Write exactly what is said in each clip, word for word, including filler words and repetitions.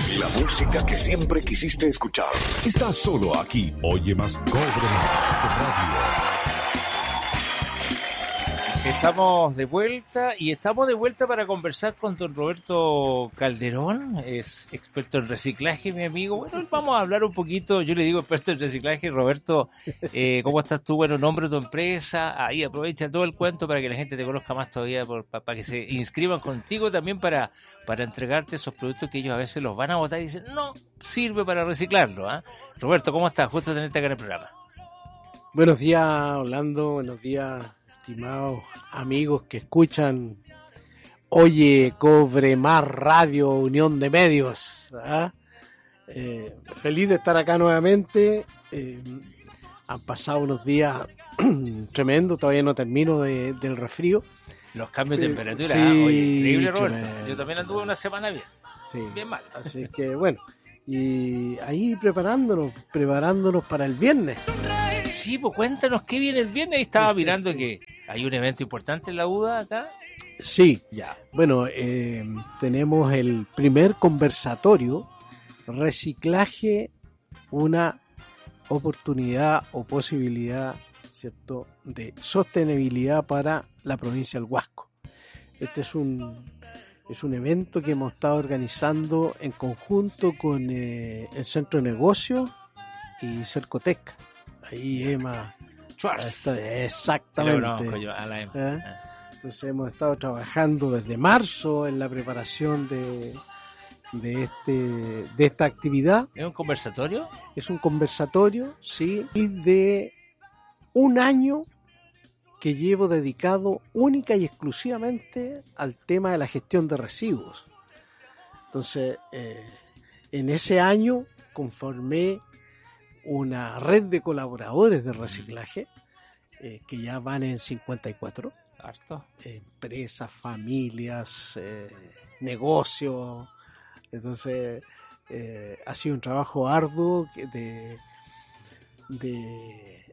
La música que siempre quisiste escuchar está solo aquí. Oye Más Cobre Radio. Estamos de vuelta y estamos de vuelta para conversar con don Roberto Calderón, es experto en reciclaje, mi amigo. Bueno, vamos a hablar un poquito, yo le digo experto en reciclaje. Roberto, eh, ¿cómo estás tú? Bueno, nombre de tu empresa, ahí aprovecha todo el cuento para que la gente te conozca más todavía, por, para, para que se inscriban contigo también para, para entregarte esos productos que ellos a veces los van a botar y dicen, no, sirve para reciclarlo. ¿eh? Roberto, ¿cómo estás? Justo tenerte acá en el programa. Buenos días, Orlando, buenos días, estimados amigos que escuchan Oye Cobre Más Radio, Unión de Medios. ¿ah? Eh, feliz de estar acá nuevamente. Eh, han pasado unos días tremendos, todavía no termino de, del resfrío. Los cambios de Sí, temperatura, sí, ¿eh? Oye, increíble, Roberto. tremendo. Yo también anduve una semana bien, Sí. bien mal. Así que bueno, y ahí preparándonos, preparándonos para el viernes. Sí, pues cuéntanos qué viene el viernes. Ahí estaba mirando que hay un evento importante en la U D A acá. Sí, Ya. bueno, eh, tenemos el primer conversatorio, reciclaje, una oportunidad o posibilidad, ¿cierto?, de sostenibilidad para la provincia del Huasco. Este es un, es un evento que hemos estado organizando en conjunto con eh, el Centro de Negocios y Cercotec. Ahí Emma Schwartz. está- exactamente. Lo conozco yo, a la Emma. ¿Eh? Ah. Entonces hemos estado trabajando desde marzo en la preparación de, de este de esta actividad. ¿Es un conversatorio? Es un conversatorio, sí, y de un año que llevo dedicado única y exclusivamente al tema de la gestión de residuos. Entonces, eh, en ese año conformé una red de colaboradores de reciclaje, eh, que ya van en cincuenta y cuatro, Harto. empresas, familias, eh, negocios. Entonces, eh, ha sido un trabajo arduo que de, de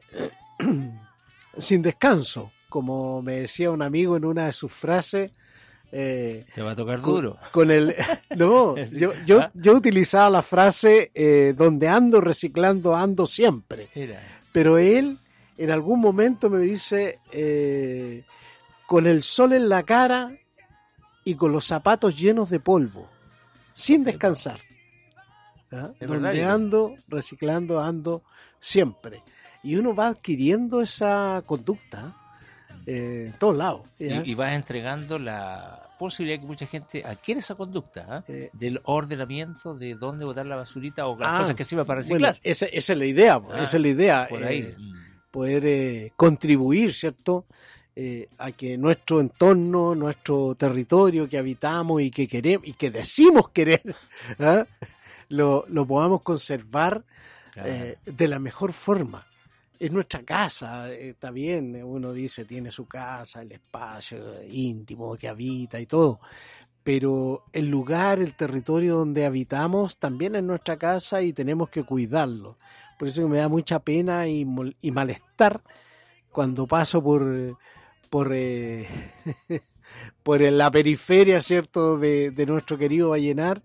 sin descanso, como me decía un amigo en una de sus frases. eh, Te va a tocar con, duro. con el no yo yo, ¿Ah? yo utilizaba la frase eh, donde ando reciclando ando siempre, Mira. pero él en algún momento me dice eh, con el sol en la cara y con los zapatos llenos de polvo, sin descansar. ¿Ah? Es Donde verdad, ando reciclando ando siempre, y uno va adquiriendo esa conducta eh, en todos lados. ¿ya? Y, y vas entregando la posibilidad que mucha gente adquiere esa conducta, ¿eh? Eh, del ordenamiento de dónde botar la basurita o las Ah, cosas que sirvan para reciclar. Bueno, esa, esa es la idea, pues, Ah, esa es la idea. por ahí. eh, poder eh, contribuir, ¿cierto?, eh, a que nuestro entorno, nuestro territorio que habitamos y que queremos y que decimos querer, ¿ah? lo, lo podamos conservar Claro. eh, de la mejor forma. Es nuestra casa, eh, está bien, uno dice tiene su casa, el espacio íntimo que habita y todo, pero el lugar, el territorio donde habitamos también es nuestra casa y tenemos que cuidarlo. Por eso me da mucha pena y, mol- y malestar cuando paso por por eh, por la periferia, ¿cierto?, de, de nuestro querido Vallenar,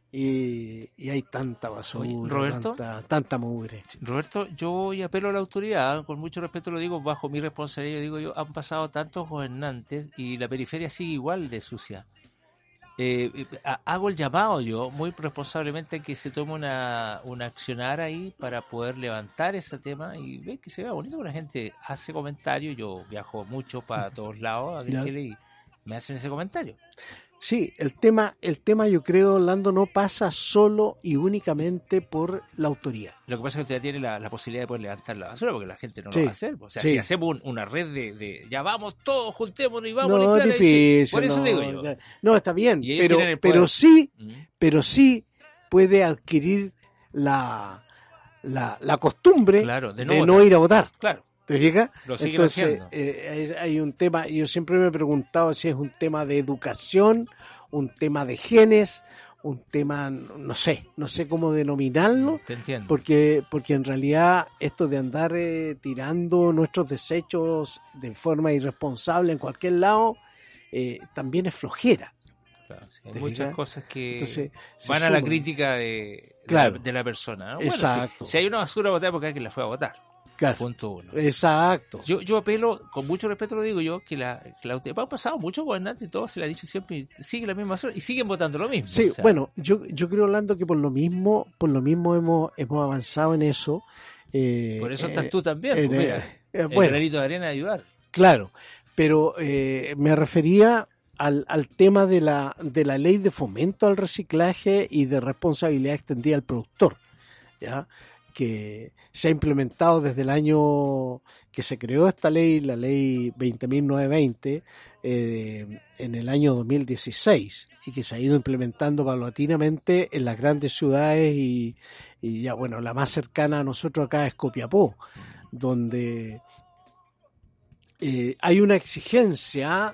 y, y hay tanta basura, Oye, Roberto. tanta, tanta mugre. Roberto, yo hoy apelo a la autoridad, con mucho respeto lo digo, bajo mi responsabilidad, digo yo, han pasado tantos gobernantes y la periferia sigue igual de sucia. Eh, eh, ha- hago el llamado yo, muy responsablemente, que se tome una, una accionar ahí para poder levantar ese tema y ver que se vea bonito, que la gente hace comentarios. Yo viajo mucho para todos lados aquí en Ya. Chile y me hacen ese comentario. Sí, el tema, el tema yo creo, Orlando, no pasa solo y únicamente por la autoridad. Lo que pasa es que usted tiene la, la posibilidad de poder levantar la basura porque la gente no Sí, lo va a hacer. O sea, sí. si hacemos un- una red de, de ya vamos todos, juntémonos y vamos a No, es limpiar ahí, sí. difícil. Por eso no, digo yo. ya- no, está bien, Y ellos pero, tienen el poder. pero sí, Mm. pero sí puede adquirir la, la, la costumbre Claro, de de no no, votar. ir a votar. Claro, ¿Te fijas? lo siguen Entonces, haciendo. eh, hay hay un tema, yo siempre me he preguntado si es un tema de educación, un tema de genes, un tema, no sé, no sé cómo denominarlo, Te entiendo. porque, porque en realidad esto de andar eh, tirando nuestros desechos de forma irresponsable en cualquier lado, eh, también es flojera. claro. Sí, hay muchas fijas? cosas que Entonces, se van a la suman. crítica de, de, Claro. la, de la persona, ¿no? Bueno, Exacto. si, si hay una basura botada, porque alguien la fue a botar. Claro. Punto uno. Exacto. Yo, yo apelo, con mucho respeto lo digo yo, que la, que la han pasado muchos gobernantes y todo se le ha dicho siempre, sigue la misma basura y siguen votando lo mismo. Sí, o sea, bueno, yo, yo creo, Orlando, que por lo mismo, por lo mismo hemos, hemos avanzado en eso. Eh, por eso eh, estás tú también, en, pues, mira, eh, el bueno, granito de arena de ayudar. claro, pero eh, me refería al, al tema de la, de la ley de fomento al reciclaje y de responsabilidad extendida al productor, ¿ya? Que se ha implementado desde el año que se creó esta ley, la ley veinte mil novecientos veinte, eh, en el año dos mil dieciséis, y que se ha ido implementando paulatinamente en las grandes ciudades y, y ya, bueno, la más cercana a nosotros acá es Copiapó, donde eh, hay una exigencia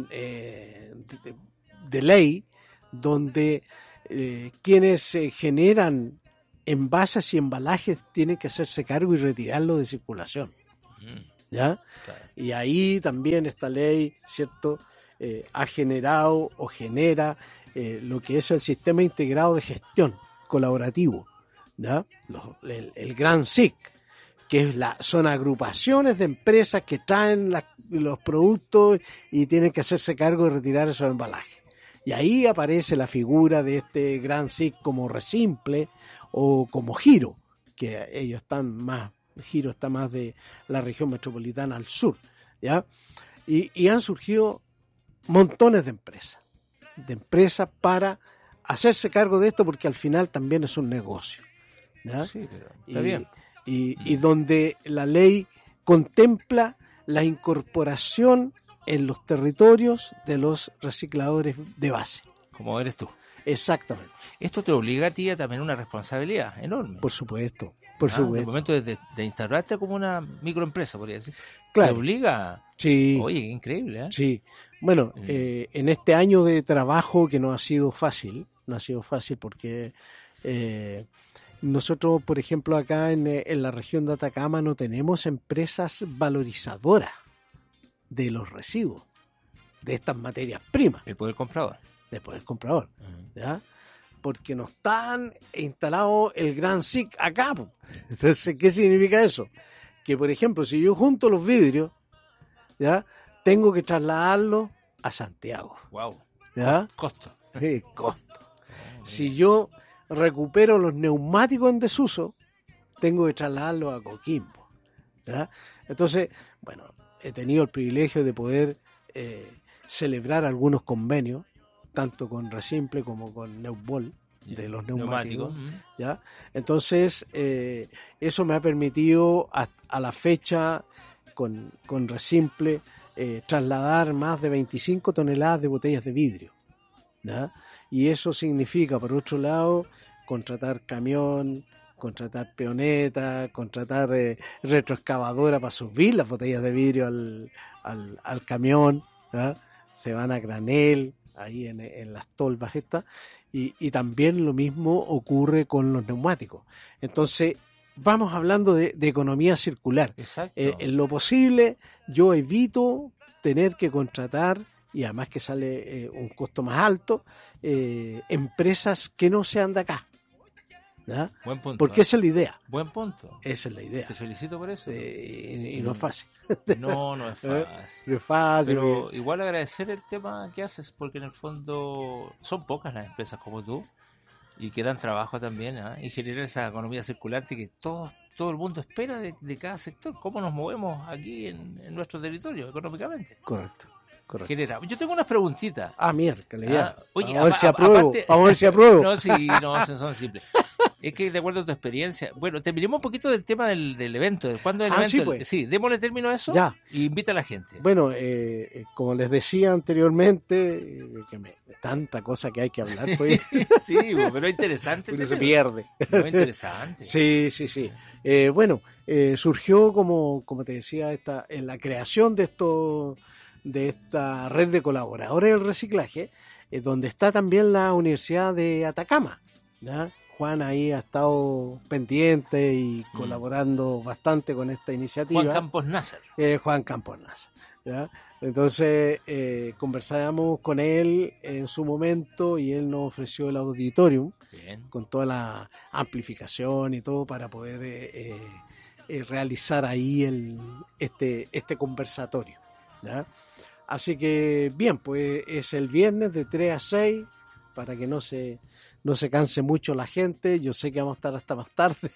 eh, de, de ley donde eh, quienes eh, generan envases y embalajes tienen que hacerse cargo y retirarlo de circulación. ¿Ya? Claro. Y ahí también esta ley, ¿cierto?, eh, ha generado o genera eh, lo que es el sistema integrado de gestión colaborativo, ¿ya? Los, el, el Gran S I C, que es la, son agrupaciones de empresas que traen la, los productos y tienen que hacerse cargo de retirar esos embalajes. Y ahí aparece la figura de este Gran S I C como Resimple o como Giro, que ellos están más, Giro está más de la región metropolitana al sur, ¿ya? Y, y han surgido montones de empresas, de empresas para hacerse cargo de esto, porque al final también es un negocio, ¿ya? Sí, pero está y, bien. Y, y donde la ley contempla la incorporación en los territorios de los recicladores de base. Como eres tú. Exactamente. Esto te obliga a ti a también una responsabilidad enorme. Por supuesto, por Ah, supuesto. En el momento de, de, de instaurarte como una microempresa, podría decir. Claro. Te obliga. Sí. Oye, qué increíble, ¿eh? Sí. Bueno, Mm. eh, en este año de trabajo que no ha sido fácil, no ha sido fácil porque eh, nosotros, por ejemplo, acá en, en la región de Atacama no tenemos empresas valorizadoras de los residuos, de estas materias primas, El poder comprador. después del comprador, Mm. ¿ya? Porque no están instalado el Gran S I C acá, po. Entonces, ¿qué significa eso? Que, por ejemplo, si yo junto los vidrios, ¿ya?, tengo que trasladarlos a Santiago, Wow. ¿ya? Costo. Sí, costo. Si yo recupero los neumáticos en desuso, tengo que trasladarlos a Coquimbo, ¿ya? Entonces, bueno, he tenido el privilegio de poder eh, celebrar algunos convenios, tanto con Resimple como con Neubol, de los neumáticos, Neumático. Mm. ¿ya? Entonces, eh, eso me ha permitido a, a la fecha, con, con Resimple, eh, trasladar más de veinticinco toneladas de botellas de vidrio, ¿ya? Y eso significa, por otro lado, contratar camión, contratar peoneta, contratar eh, retroexcavadora para subir las botellas de vidrio al, al, al camión, ¿ya? Se van a granel ahí en, en las tolvas estas, y, y también lo mismo ocurre con los neumáticos. Entonces, vamos hablando de, de economía circular. Exacto. Eh, en lo posible, yo evito tener que contratar, y además que sale eh, un costo más alto, eh, empresas que no sean de acá, ¿ya? Buen punto. Porque ¿eh? esa es la idea. Buen punto. Esa es la idea. Te felicito por eso. Eh, y, y no es fácil. No, no es Eh, fácil. No es fácil. Pero porque- igual agradecer el tema que haces, porque en el fondo son pocas las empresas como tú y que dan trabajo también, ¿ah? Y generar esa economía circulante que todo, todo el mundo espera de, de cada sector. ¿Cómo nos movemos aquí en, en nuestro territorio económicamente? Correcto, correcto. Genera. Yo tengo unas preguntitas. Ah, miércoles, ya. Ah, oye, Vamos a ver apa- si apa- apruebo. aparte- Vamos a ver si apruebo. No, sí, no, son, son simples. Es que de acuerdo a tu experiencia. Bueno, terminemos un poquito del tema del, del evento. ¿De cuándo es el Ah, evento? sí, pues. Sí, démosle término a eso Ya. y invita a la gente. Bueno, eh, eh, como les decía anteriormente, eh, que me, tanta cosa que hay que hablar, pues, Sí, pues, pero es interesante. uno este se tema. pierde. Muy interesante. Sí, sí, sí. Eh, bueno, eh, surgió, como, como te decía, esta, en la creación de esto, de esta red de colaboradores del reciclaje, eh, donde está también la Universidad de Atacama, ¿ya? Juan ahí ha estado pendiente y Mm. colaborando bastante con esta iniciativa. Juan Campos Nasser. Eh, Juan Campos Nasser, ¿ya? Entonces eh, conversábamos con él en su momento y él nos ofreció el auditorium Bien. con toda la amplificación y todo para poder eh, eh, eh, realizar ahí el, este, este conversatorio, ¿ya? Así que bien, pues es el viernes de tres a seis para que no se, no se canse mucho la gente. Yo sé que vamos a estar hasta más tarde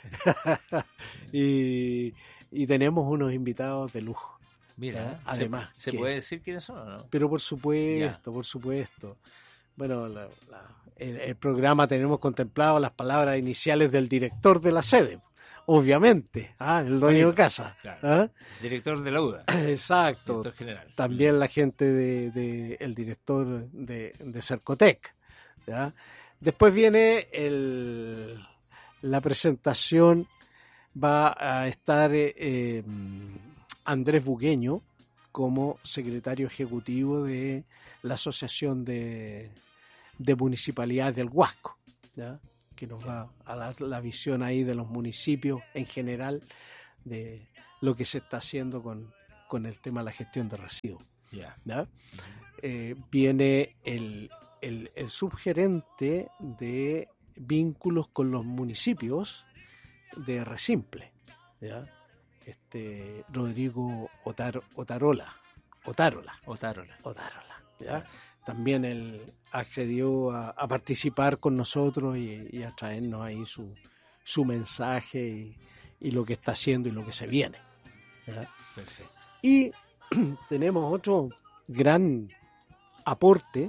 y, y tenemos unos invitados de lujo. Mira, Ah, además, ¿se, ¿se que- puede decir quiénes son o no? Pero por supuesto, por supuesto. Bueno, la- la- el, el programa tenemos contemplado las palabras iniciales del director de la sede, obviamente, ah, el dueño Bueno, de casa. claro. ¿Ah? Director de la U D A. Exacto. Director general. También la gente de, de- el director de, de Cercotec, ¿ya? Después viene el, la presentación, va a estar eh, eh, Andrés Bugueño como secretario ejecutivo de la Asociación de, de Municipalidades del Huasco, ¿ya? Que nos va a dar la visión ahí de los municipios en general de lo que se está haciendo con, con el tema de la gestión de residuos. Ya. ¿Ya? Eh, viene el, el, el subgerente de vínculos con los municipios de Resimple, ¿ya? Este Rodrigo Otar, Otarola, Otarola, Otárola. Otarola, ¿ya? También él accedió a, a participar con nosotros y, y a traernos ahí su, su mensaje y, y lo que está haciendo y lo que se viene, ¿ya? Perfecto. Y tenemos otro gran aporte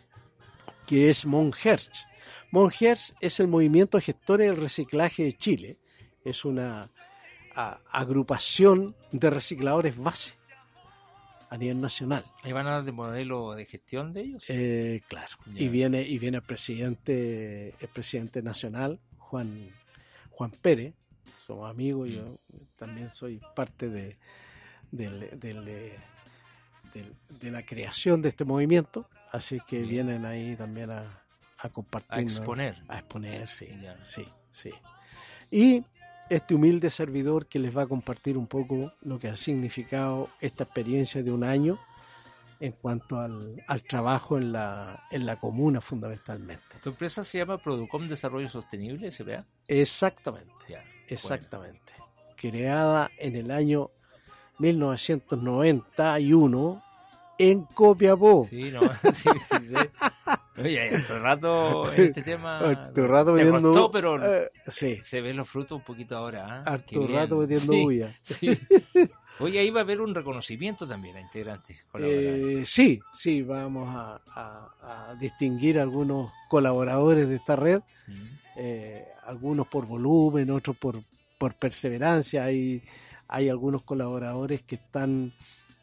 que es Monherz. Monherz es el movimiento de gestores del reciclaje de Chile. Es una a- agrupación de recicladores base a nivel nacional. ¿Y van a dar de modelo de gestión de ellos? Eh, claro. Ya. Y viene y viene el presidente el presidente nacional Juan Juan Pérez. Somos amigos. Mm. Yo también soy parte de del, del, eh, del- de la creación de este movimiento, así que Bien. vienen ahí también a, a compartir, A exponer. a exponer, sí, Ya. sí, sí. Y este humilde servidor que les va a compartir un poco lo que ha significado esta experiencia de un año en cuanto al, al trabajo en la, en la comuna fundamentalmente. ¿Tu empresa se llama Producom Desarrollo Sostenible, S P A? Exactamente, Ya. exactamente. Creada en el año mil novecientos noventa y uno en Copiapó. Sí, no, sí, sí, sí. Oye, harto rato en este tema. Harto rato te metiendo- costó, pero Eh, sí, se ven los frutos un poquito ahora. ¿Ah? Qué harto bien. rato metiendo Sí, bulla. sí. Oye, ahí va a haber un reconocimiento también a integrantes colaboradores. Eh, sí, sí, vamos a, a- a distinguir algunos colaboradores de esta red, Mm. eh, algunos por volumen, otros por, por perseverancia. Hay, hay algunos colaboradores que están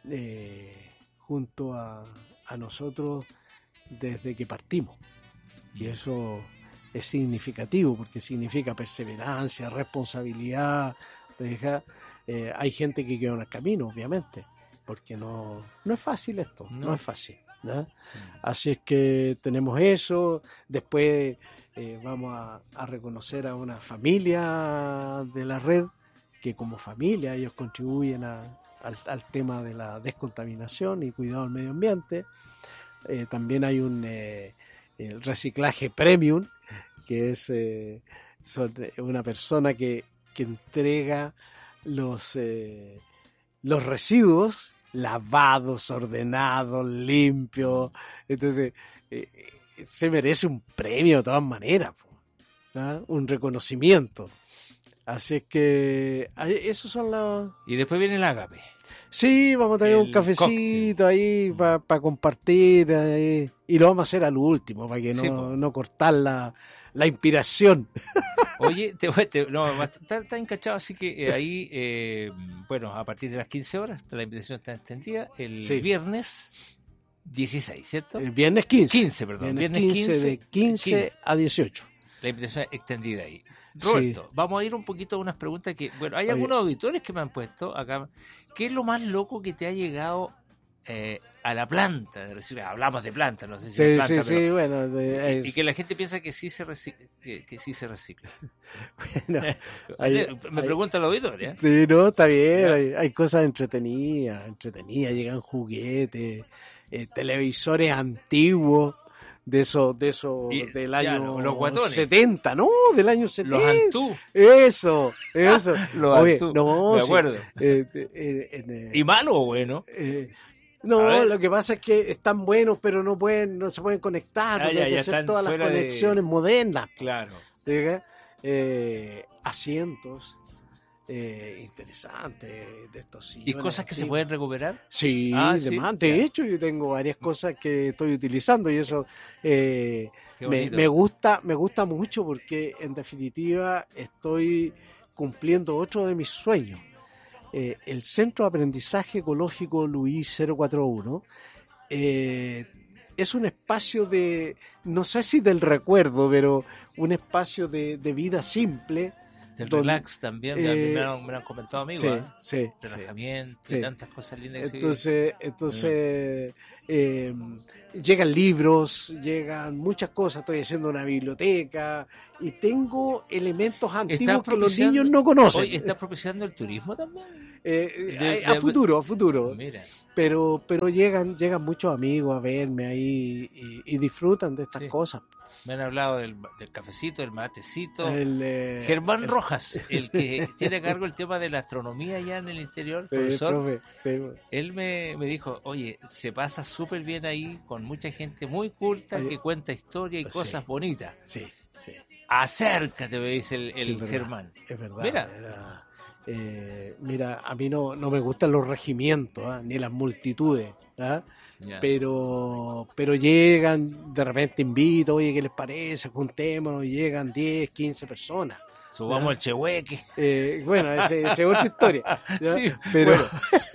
eh, junto a, a nosotros desde que partimos. Y eso es significativo porque significa perseverancia, responsabilidad. Deja- eh, hay gente que queda en el camino, obviamente, porque no, no es fácil esto, no, No. es fácil, ¿no? Así es que tenemos eso. Después eh, vamos a, a reconocer a una familia de la red que como familia ellos contribuyen a- al, al tema de la descontaminación y cuidado del medio ambiente. Eh, también hay un eh, el reciclaje premium, que es eh, son, eh, una persona que, que entrega los, eh, los residuos lavados, ordenados, limpios. Entonces, eh, eh, se merece un premio de todas maneras, po, ¿ah? Un reconocimiento. Así es que ahí- esos son los... Y después viene el Ágape. Sí, vamos a tener El un cafecito ahí para compartir ahí, y lo vamos a hacer al último para que no, Sí, po. no cortar la, la inspiración. Oye, te, voy- te- no, va a estar- está encachado, así que eh, ahí, eh, bueno, a partir de las quince horas, la invitación está extendida, el Sí. viernes dieciséis, ¿cierto? El viernes quince. quince, perdón. Viernes Viernes quince, de quince, quince. a dieciocho. La invitación extendida ahí. Roberto, Sí. vamos a ir un poquito a unas preguntas que, bueno, hay Oye. algunos auditores que me han puesto acá. ¿Qué es lo más loco que te ha llegado eh, a la planta de reciclaje. Hablamos de planta, no sé si Sí, de planta, sí, pero, sí, bueno. de- y, es- y que la gente piensa que sí se recicla. Que, que sí se recicla. bueno, hay- Me hay- pregunta el auditorio, ¿eh? Sí, no, está bien, Ya. hay, hay cosas entretenidas, entretenidas, llegan juguetes, eh, televisores antiguos, de esos, de esos Y, del ya, año los guatones. setenta, no, del año Los setenta. Antú. Eso, eso. Los Oye, Antú, no, me sí, acuerdo. eh, eh, en, eh, ¿Y malo o bueno? eh, A no, ver. lo que pasa es que están buenos, pero no pueden, no se pueden conectar, Ah, porque ya, hay que ya hacer están todas las fuera de- conexiones modernas. Claro. ¿Diga? Eh, asientos eh, interesantes de estos ¿Y sillones cosas que se antiguos. pueden recuperar? Sí, Ah, de, sí, más. De ya. hecho yo tengo varias cosas que estoy utilizando y eso eh, Qué me, bonito. me gusta me gusta mucho porque en definitiva estoy cumpliendo otro de mis sueños. Eh, el Centro de Aprendizaje Ecológico Luis cero cuatro uno eh, es un espacio de, no sé si del recuerdo, pero un espacio de, de vida simple. Del donde- relax también, ya eh, me, han, me han comentado amigos, Sí, ¿eh? sí, sí. Relajamiento sí. y tantas cosas lindas que se- Entonces, entonces eh, llegan libros, llegan muchas cosas. Estoy haciendo una biblioteca y tengo elementos antiguos que los propiciando- niños no conocen. Oye, ¿estás propiciando el turismo también? Eh, eh, de- a de- futuro, a futuro. Mira, Pero, pero llegan, llegan muchos amigos a verme ahí y, y disfrutan de estas Sí. cosas. me han hablado del, del cafecito, del matecito. El, eh, Germán el- Rojas, el que tiene a cargo el tema de la astronomía allá en el interior, sí, profesor, profe, sí. él me, me dijo, oye, se pasa súper bien ahí con mucha gente muy culta Oye, que cuenta historia y sí. cosas bonitas. Sí, sí. Acércate, me dice el, el Sí, es verdad, Germán. Es verdad. Mira. era- eh, mira, a mí no, no me gustan los regimientos, ¿ah? Ni las multitudes, ¿ah? Ya. pero pero llegan, de repente invito, oye, ¿qué les parece? Juntémonos, y llegan diez, quince personas. Subamos ¿ya? el chehueque. Eh, bueno, esa esa es otra historia. ¿ya? Sí, pero, bueno.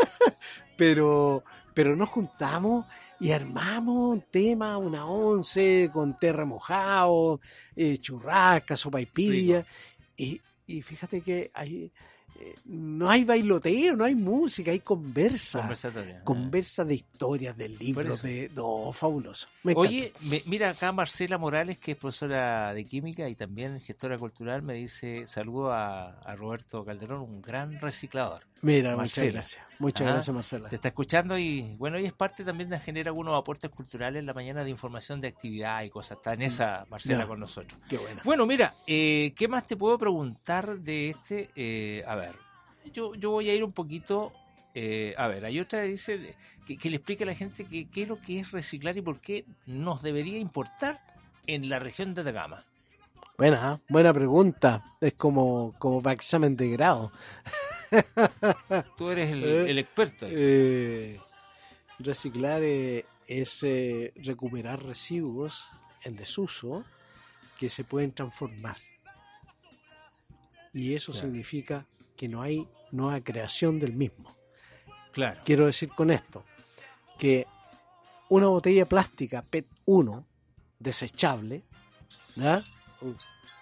pero, pero nos juntamos y armamos un tema, una once con té remojado, eh, churrasca, sopaipilla. Y, y fíjate que hay, eh, no hay bailoteo, no hay música, hay conversa. Conversatorio. Conversa de historias, de Por libros, eso. de... No, fabuloso. Me encanta. Oye, me- mira acá Marcela Morales, que es profesora de química y también gestora cultural, me dice, saludo a, a Roberto Calderón, un gran reciclador. Mira, Marcela. muchas gracias. Muchas Ah, gracias, Marcela. Te está escuchando y bueno, ella es parte también de generar algunos aportes culturales en la mañana de información de actividad y cosas. Está en esa Marcela Ya. con nosotros. Qué bueno. Bueno, mira, eh, ¿qué más te puedo preguntar de este? Eh, a ver, yo, yo voy a ir un poquito, eh, a ver, hay otra que dice que, que le explique a la gente que- qué es lo que es reciclar y por qué nos debería importar en la región de Atacama. Buena, ¿eh? Buena pregunta. Es como, como para examen de grado. Tú eres el, Eh, el experto ahí. Eh, reciclar eh, es eh, recuperar residuos en desuso que se pueden transformar. Y eso Claro. significa que no hay nueva creación del mismo. Claro. Quiero decir con esto que una botella plástica P E T uno desechable, ¿ya? Uh,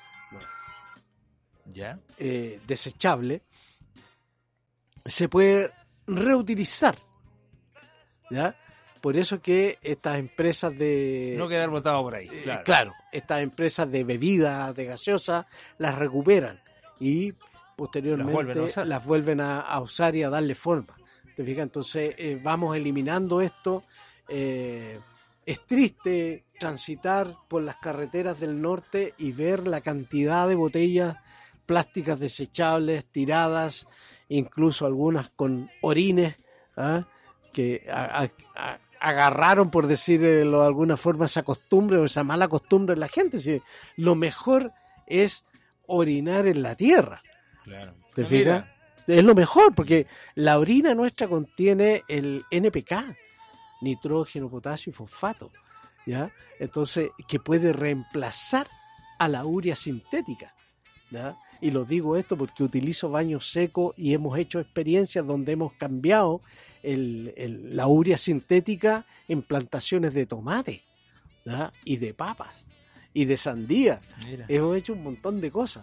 ¿Ya? eh, desechable, se puede reutilizar, ¿ya? Por eso que estas empresas de... No quedar botado por ahí. eh, Claro. claro, estas empresas de bebidas, de gaseosas, las recuperan y posteriormente Las vuelven a usar. las vuelven a, a usar y a darle forma. ¿Te fijas? Entonces eh, vamos eliminando esto. Eh, es triste transitar por las carreteras del norte y ver la cantidad de botellas plásticas desechables tiradas, incluso algunas con orines, ¿ah? que a- a- a- agarraron, por decirlo de alguna forma, esa costumbre o esa mala costumbre en la gente. Si lo mejor es orinar en la tierra. Claro. ¿Te No, fijas? mira, Es lo mejor, porque la orina nuestra contiene el N P K, nitrógeno, potasio y fosfato, ¿ya? Entonces, que puede reemplazar a la urea sintética, ¿ya? Y lo digo esto porque utilizo baños secos y hemos hecho experiencias donde hemos cambiado el, el- la urea sintética en plantaciones de tomate, ¿ya? Y de papas y de sandía. mira. Hemos hecho un montón de cosas.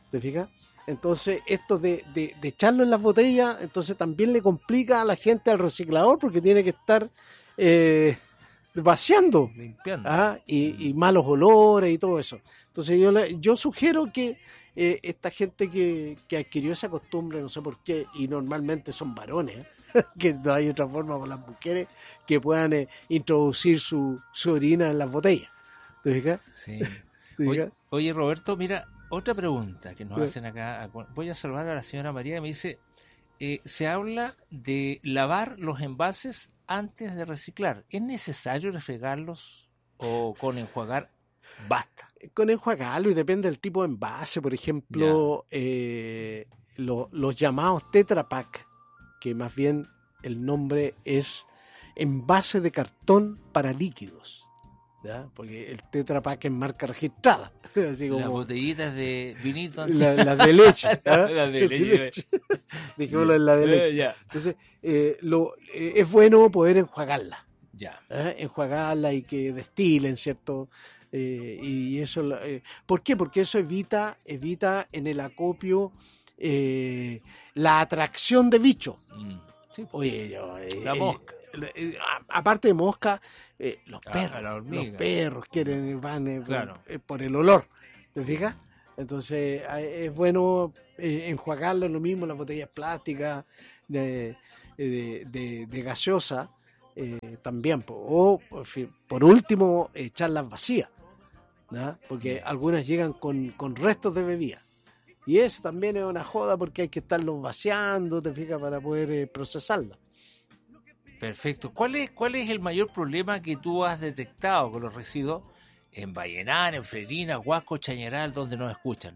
¿Te fijas? Entonces, esto de, de, de echarlo en las botellas, entonces también le complica a la gente al reciclador porque tiene que estar eh, vaciando. Limpiando. ¿Ah? Y, y malos olores y todo eso. Entonces, yo, le, yo sugiero que eh, esta gente que, que adquirió esa costumbre, no sé por qué, y normalmente son varones, ¿eh? que no hay otra forma para las mujeres que puedan eh, introducir su, su orina en las botellas. ¿Te fijas? Sí. ¿Te Oye, fijas? oye, Roberto, mira, otra pregunta que nos Sí. hacen acá. Voy a saludar a la señora María que me dice, eh, se habla de lavar los envases antes de reciclar. ¿Es necesario refregarlos o con enjuagar basta? Con enjuagarlo y depende del tipo de envase. Por ejemplo, eh, lo- los llamados Tetra Pak, que más bien el nombre es envase de cartón para líquidos. ¿Ya? Porque el Tetra Pak es marca registrada. Así Las como botellitas de vinito antes. la, la de leche. ¿ah? Las de leche. Dijémoslo en la de leche. Eh, ya, Entonces, eh, lo, eh, es bueno poder enjuagarla. ya. ¿eh? Enjuagarla y que destilen, ¿cierto? Eh, y eso, la- eh, ¿por qué? Porque eso evita, evita en el acopio eh, la atracción de bichos. Mm. Sí, pues, Oye, yo, eh, la eh, mosca. eh, a- aparte de mosca, eh, los Ah, perros, la hormiga. los perros quieren, van eh, Claro. eh, por el olor, ¿te fijas? Entonces eh, es bueno eh, enjuagarlo, lo mismo las botellas plásticas de, de, de- de gaseosa eh, también, po. O por fin, por último echarlas vacías, ¿no? Porque algunas llegan con, con restos de bebida. Y eso también es una joda porque hay que estarlos vaciando, te fijas, para poder eh, procesarla. Perfecto. ¿Cuál es, ¿Cuál es el mayor problema que tú has detectado con los residuos en Vallenar, en Freirina, Huasco, Chañaral, donde nos escuchan?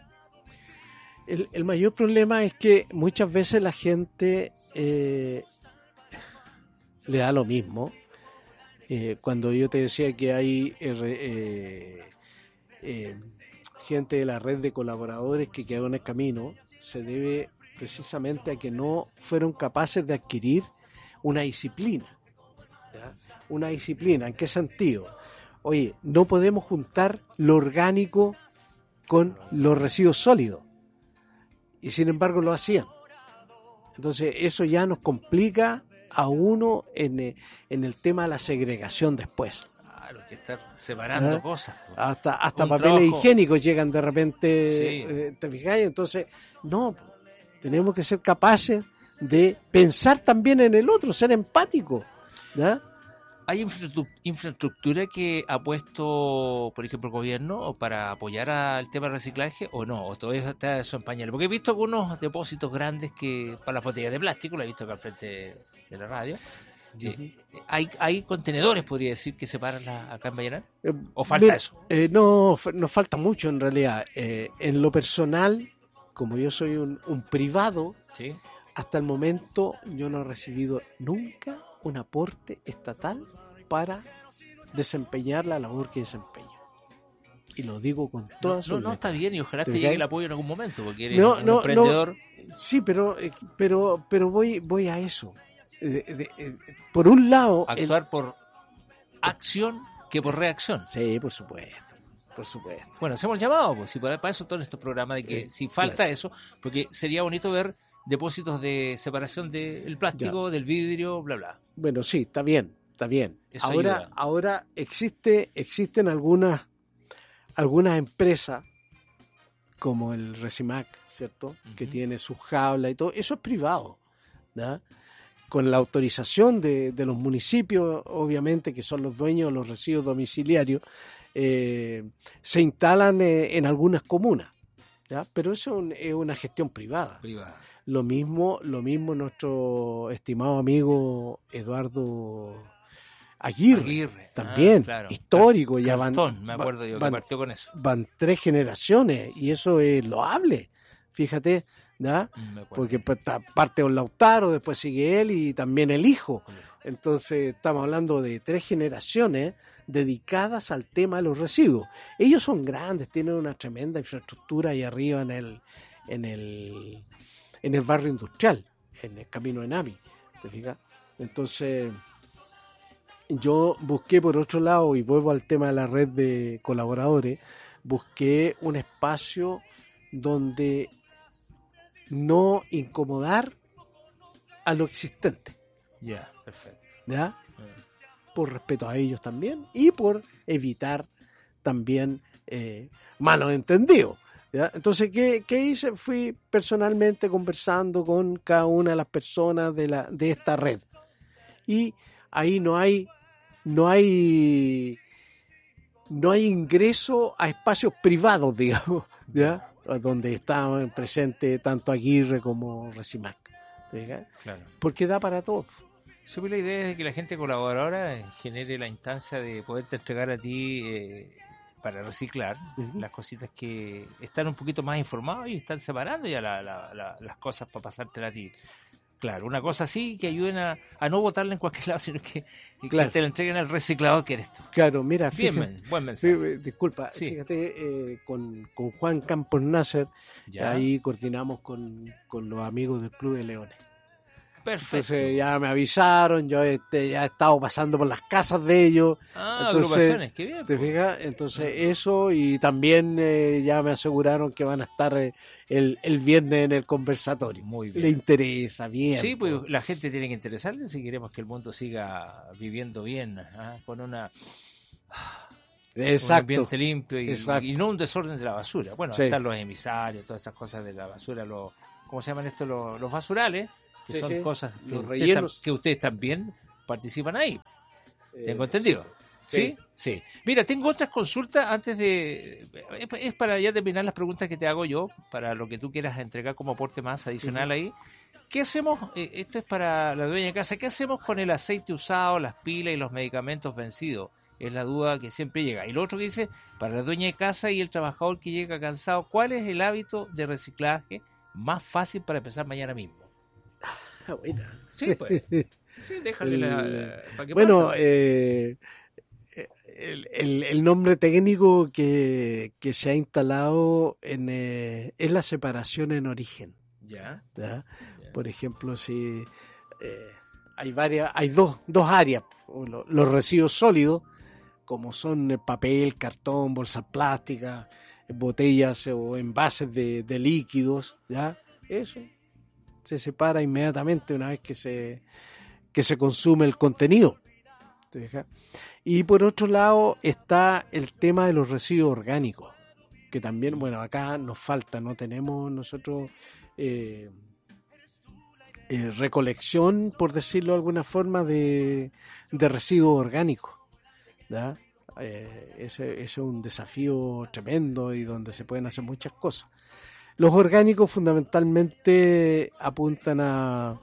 El, el mayor problema es que muchas veces la gente eh, le da lo mismo. Eh, cuando yo te decía que hay eh, re- eh, eh, gente de la red de colaboradores que quedó en el camino, se debe precisamente a que no fueron capaces de adquirir una disciplina. ¿Ya? Una disciplina, ¿en qué sentido? Oye, no podemos juntar lo orgánico con los residuos sólidos. Y sin embargo lo hacían. Entonces eso ya nos complica a uno en, eh, en el tema de la segregación después. Claro, hay que estar separando ¿Ah? cosas. pues. Hasta, hasta Un papeles trabajo. higiénicos llegan de repente, Sí. eh, ¿te fijáis? Entonces, no, tenemos que ser capaces de pensar también en el otro, ser empáticos. ¿Ya? ¿Hay infraestru- infraestructura que ha puesto, por ejemplo, el gobierno o para apoyar al tema del reciclaje o no? ¿O todavía está eso en pañales? Porque he visto algunos depósitos grandes que para las botellas de plástico, lo he visto acá al frente de la radio. Eh, ¿hay, ¿Hay contenedores, podría decir, que separan la, acá en Vallenar? Eh, ¿O falta mira, eso? eh, no, f- nos falta mucho en realidad. Eh, en lo personal, como yo soy un, un privado, Sí. hasta el momento yo no he recibido nunca un aporte estatal para desempeñar la labor que desempeño. Y lo digo con No, toda no, su no, está bien y ojalá te ¿Te llegue fijas? el apoyo en algún momento, porque eres No, un no, emprendedor. Sí, pero eh, pero pero voy voy a eso. Eh, de- eh, por un lado, el- Actuar por acción que por reacción. sí, por supuesto, por supuesto. Bueno, hacemos el llamado, pues, si para, para eso todo estos programas de que Eh, si falta claro. eso, porque sería bonito ver depósitos de separación del plástico, del vidrio, bla, bla. Bueno, sí, está bien, está bien. Eso ahora, ayuda. ahora existe, existen algunas, algunas empresas como el Resimac, ¿cierto? Que Ujú. tiene sus jaulas y todo. Eso es privado, ¿ya? Con la autorización de, de los municipios, obviamente, que son los dueños de los residuos domiciliarios, eh, se instalan eh, en algunas comunas, ¿ya? Pero eso es un- es una gestión privada. Privada. Lo mismo, lo mismo nuestro estimado amigo Eduardo Aguirre, Aguirre. también, Ah, claro. histórico, ya van, Cartón, me acuerdo va- yo, que van, partió con eso. van tres generaciones y eso es loable, fíjate, ¿ya? Mm, me acuerdo. Porque pues, ta- parte Don Lautaro, después sigue él y también el hijo. Entonces estamos hablando de tres generaciones dedicadas al tema de los residuos. Ellos son grandes, tienen una tremenda infraestructura ahí arriba en el, en el, en el barrio industrial, en el camino de Nami, ¿te fijas? Entonces yo busqué por otro lado, y vuelvo al tema de la red de colaboradores, busqué un espacio donde no incomodar a lo existente. Ya, perfecto. ¿Ya? Mm. Por respeto a ellos también y por evitar también eh, malos entendidos. ¿Ya? Entonces, ¿qué, ¿qué hice? Fui personalmente conversando con cada una de las personas de, la, de esta red. Y ahí no hay, no hay, no hay ingreso a espacios privados, digamos, ¿ya? Donde estaban presentes tanto Aguirre como Resimac. ¿Ya? Claro. Porque da para todo. Sí, pues la idea es que la gente colaboradora genere la instancia de poderte entregar a ti eh, para reciclar uh-huh. las cositas que están un poquito más informados y están separando ya la, la, la, las cosas para pasártela a ti. Claro, una cosa así que ayuden a, a no botarla en cualquier lado, sino que, claro. que te la entreguen al reciclador que eres tú. Claro, mira, Bien, fíjate, man, buen mensaje. Sí, disculpa, sí. fíjate, eh, con, con Juan Campos Nasser, ya. ahí coordinamos con, con los amigos del Club de Leones. Perfecto. Entonces ya me avisaron, yo este, ya he estado pasando por las casas de ellos. Ah, entonces, agrupaciones, qué bien. ¿te fijas? Entonces eso, y también eh, ya me aseguraron que van a estar eh, el, el viernes en el conversatorio. Muy bien. Le interesa, bien. Sí, pues la gente tiene que interesarle si queremos que el mundo siga viviendo bien, ¿eh? Con una... Exacto. Un ambiente limpio y, Exacto. y no un desorden de la basura. Bueno, sí. están los emisarios, todas esas cosas de la basura, los, ¿cómo se llaman esto? Los, los basurales. Que sí, son sí. cosas que, los ustedes tam, que ustedes también participan ahí. Eh, ¿Tengo entendido? Sí. ¿Sí? Sí. Mira, tengo otras consultas antes de... Es para ya terminar las preguntas que te hago yo, para lo que tú quieras entregar como aporte más adicional uh-huh. ahí. ¿Qué hacemos? Eh, esto es para la dueña de casa. ¿Qué hacemos con el aceite usado, las pilas y los medicamentos vencidos? Es la duda que siempre llega. Y lo otro que dice, para la dueña de casa y el trabajador que llega cansado, ¿cuál es el hábito de reciclaje más fácil para empezar mañana mismo? Buena. Sí, pues. Sí, déjale el, la, la, para que bueno, eh, el, el, el nombre técnico que, que se ha instalado en, eh, es la separación en origen. Ya. ¿Ya? Ya. Por ejemplo, si eh, hay varias, hay dos, dos áreas, los, los residuos sólidos, como son el papel, cartón, bolsas plásticas, botellas o envases de, de líquidos, ¿ya? Eso se separa inmediatamente una vez que se, que se consume el contenido. ¿Te fijas? Y por otro lado está el tema de los residuos orgánicos, que también, bueno, acá nos falta, no tenemos nosotros eh, eh, recolección, por decirlo de alguna forma, de, de residuos orgánicos, ¿ya? Eh, ese, ese es un desafío tremendo y donde se pueden hacer muchas cosas. Los orgánicos fundamentalmente apuntan a,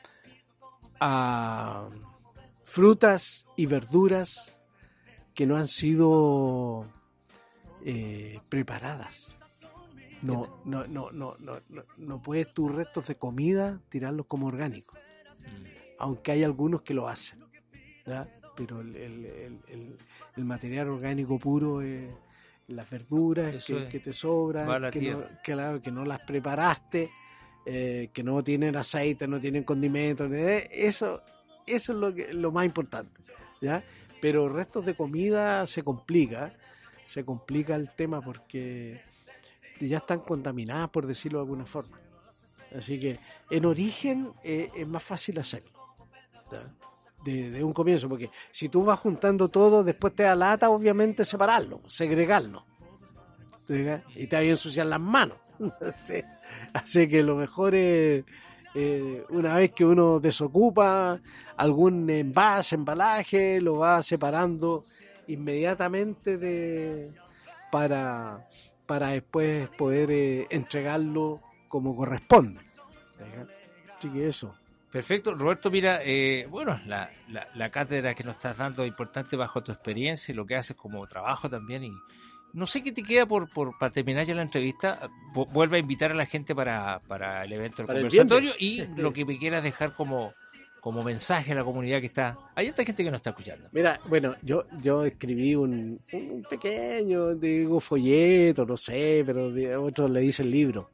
a frutas y verduras que no han sido eh, preparadas. No, no, no, no, no, no, no puedes tus restos de comida tirarlos como orgánicos, aunque hay algunos que lo hacen, ¿ya? Pero el, el, el, el, el material orgánico puro es las verduras que, que te sobran, que no, que, que no las preparaste, eh, que no tienen aceite, no tienen condimentos, eso, eso es lo, que, lo más importante, ¿ya? Pero restos de comida se complica, se complica el tema porque ya están contaminadas, por decirlo de alguna forma. Así que en origen eh, es más fácil hacerlo, ¿ya? De, de un comienzo, porque si tú vas juntando todo, después te da lata, obviamente, separarlo, segregarlo, y te va a ensuciar las manos. Así, así que lo mejor es, eh, una vez que uno desocupa algún envase, embalaje, lo va separando inmediatamente de para, para después poder eh, entregarlo como corresponde. Así que eso. Perfecto, Roberto, mira, eh, bueno, la, la, la cátedra que nos estás dando es importante bajo tu experiencia y lo que haces como trabajo también. Y no sé qué te queda por, por para terminar ya la entrevista. Vuelve a invitar a la gente para, para el evento del conversatorio y lo que me quieras dejar como, como mensaje a la comunidad que está. Hay otra gente que nos está escuchando. Mira, bueno, yo yo escribí un, un pequeño, digo, folleto, no sé, pero de, otros le dicen libro.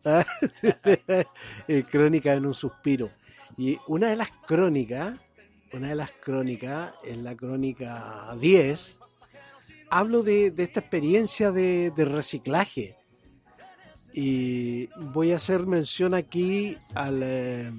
Crónica en un suspiro. Y una de las crónicas, una de las crónicas, en la crónica diez, hablo de, de esta experiencia de, de reciclaje. y voy a hacer mención aquí al, eh,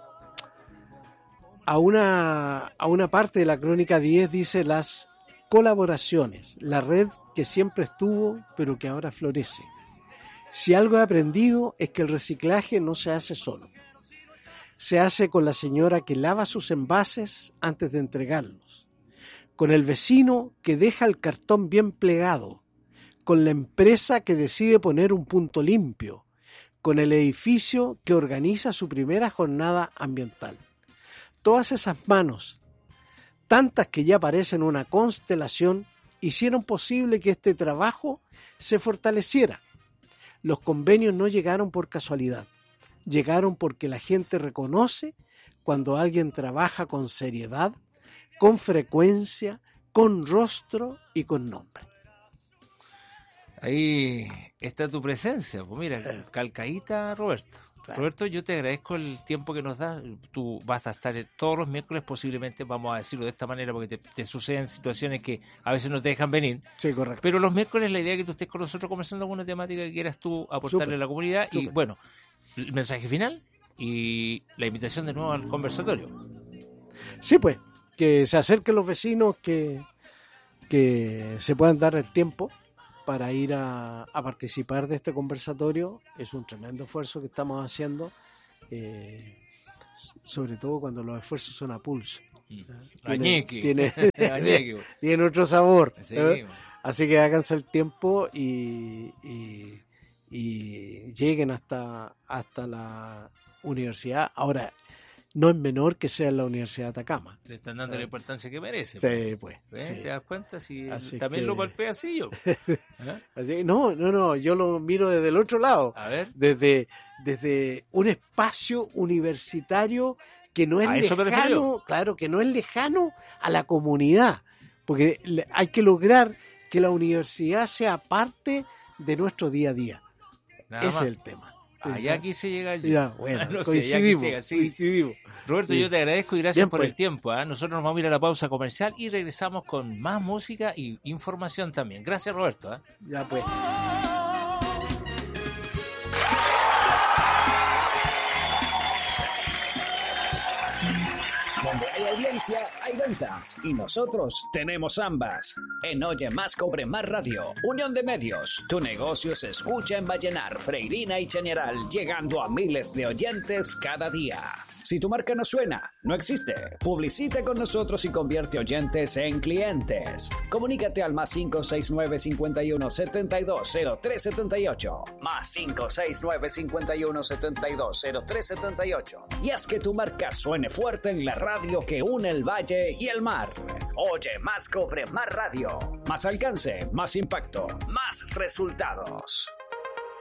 a, una, a una parte de la crónica diez, dice las colaboraciones, la red que siempre estuvo pero que ahora florece. Si algo he aprendido es que el reciclaje no se hace solo. Se hace con la señora que lava sus envases antes de entregarlos, con el vecino que deja el cartón bien plegado, con la empresa que decide poner un punto limpio, con el edificio que organiza su primera jornada ambiental. Todas esas manos, tantas que ya parecen una constelación, hicieron posible que este trabajo se fortaleciera. Los convenios no llegaron por casualidad. Llegaron porque la gente reconoce cuando alguien trabaja con seriedad, con frecuencia, con rostro y con nombre. Ahí está tu presencia. Pues mira, calcadita, Roberto. Claro. Roberto, yo te agradezco el tiempo que nos das. Tú vas a estar todos los miércoles, posiblemente, vamos a decirlo de esta manera, porque te, te suceden situaciones que a veces no te dejan venir. Sí, correcto. Pero los miércoles la idea es que tú estés con nosotros conversando alguna temática que quieras tú aportarle super, a la comunidad. Super. Y bueno, el mensaje final y la invitación de nuevo al conversatorio. Sí, pues, que se acerquen los vecinos, que, que se puedan dar el tiempo para ir a, a participar de este conversatorio. Es un tremendo esfuerzo que estamos haciendo, eh, sobre todo cuando los esfuerzos son a pulso. Tiene, tiene, tiene otro sabor. Sí, ¿eh? Así que háganse el tiempo y, y, y lleguen hasta, hasta la universidad. Ahora, no es menor que sea en la Universidad de Atacama. Le están dando ¿eh? la importancia que merece. Sí, pues. ¿Eh? Sí. ¿Te das cuenta? Si así también que... lo palpea así yo. ¿Eh? Así, no, no, no, yo lo miro desde el otro lado. A ver. Desde, desde un espacio universitario que no es lejano, claro, que no es lejano a la comunidad. Porque hay que lograr que la universidad sea parte de nuestro día a día. Nada Ese más. es el tema. Allá quise llegar yo. Ya, bueno, no coincidimos, sé, llega, sí. coincidimos. Roberto, sí. Yo te agradezco y gracias Bien, por pues. el tiempo. ¿eh? Nosotros nos vamos a ir a la pausa comercial y regresamos con más música y información también. Gracias, Roberto. ¿eh? Ya pues. Donde hay audiencia, hay ventas. Y nosotros tenemos ambas. En Oye Más Cobre Más Radio, Unión de Medios. Tu negocio se escucha en Vallenar, Freirina y Chañaral, llegando a miles de oyentes cada día. Si tu marca no suena, no existe. Publicita con nosotros y convierte oyentes en clientes. Comunícate al más cinco seis nueve, cincuenta y uno, setenta y dos, cero tres setenta y ocho. Más cinco seis nueve, cincuenta y uno, setenta y dos, cero tres setenta y ocho. Y haz que tu marca suene fuerte en la radio que une el valle y el mar. Oye Más Cobre Más Radio. Más alcance, más impacto, más resultados.